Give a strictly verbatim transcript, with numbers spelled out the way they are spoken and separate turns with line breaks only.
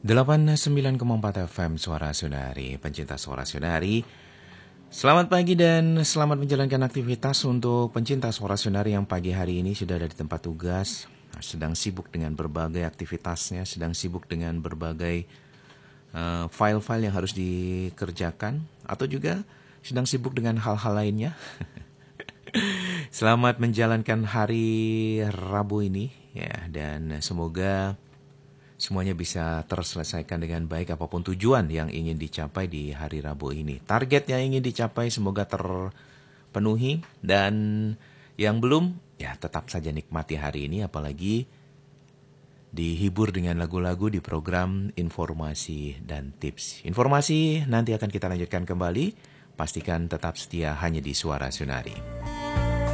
delapan puluh sembilan koma empat F M Suara Sunari, pencinta Suara Sunari. Selamat pagi dan selamat menjalankan aktivitas untuk pencinta Suara Sunari yang pagi hari ini sudah ada di tempat tugas, sedang sibuk dengan berbagai aktivitasnya, sedang sibuk dengan berbagai uh, file-file yang harus dikerjakan, atau juga sedang sibuk dengan hal-hal lainnya. Selamat menjalankan hari Rabu ini ya, dan semoga semuanya bisa terselesaikan dengan baik apapun tujuan yang ingin dicapai di hari Rabu ini. Target yang ingin dicapai semoga terpenuhi, dan yang belum ya tetap saja nikmati hari ini, apalagi dihibur dengan lagu-lagu di program informasi dan tips. Informasi nanti akan kita lanjutkan kembali. Pastikan tetap setia hanya di Suara Sunari.